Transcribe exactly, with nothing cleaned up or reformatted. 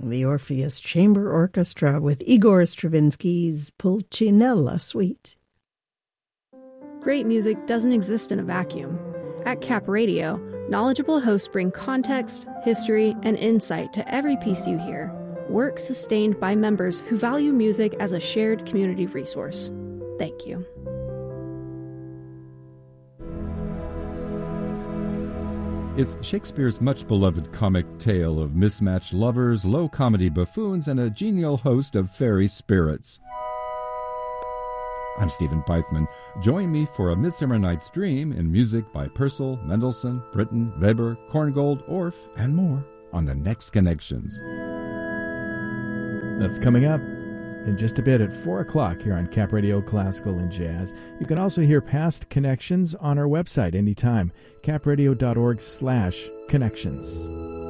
The Orpheus Chamber Orchestra with Igor Stravinsky's Pulcinella Suite. Great music doesn't exist in a vacuum. At Cap Radio, knowledgeable hosts bring context, history, and insight to every piece you hear. Work sustained by members who value music as a shared community resource. Thank you. It's Shakespeare's much-beloved comic tale of mismatched lovers, low-comedy buffoons, and a genial host of fairy spirits. I'm Stephen Peitzman. Join me for A Midsummer Night's Dream in music by Purcell, Mendelssohn, Britten, Weber, Korngold, Orff, and more on The Next Connections. That's coming up in just a bit at four o'clock here on Cap Radio Classical and Jazz. You can also hear past Connections on our website anytime, capradio.org slash connections.